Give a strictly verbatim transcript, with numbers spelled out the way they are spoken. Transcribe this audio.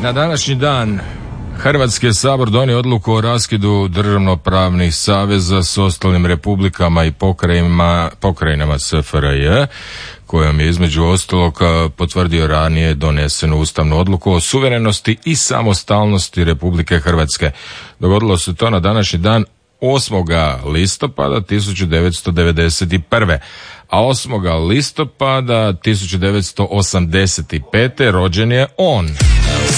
Na današnji dan Hrvatski sabor donio odluku o raskidu državnopravnih saveza s ostalim republikama i pokrajinama, pokrajinama S F R J, kojom je između ostalog potvrdio ranije donesenu ustavnu odluku o suverenosti i samostalnosti Republike Hrvatske. Dogodilo se to na današnji dan osmog listopada tisuću devetsto devedeset prve. A osmog listopada tisuću devetsto osamdeset pete rođen je on.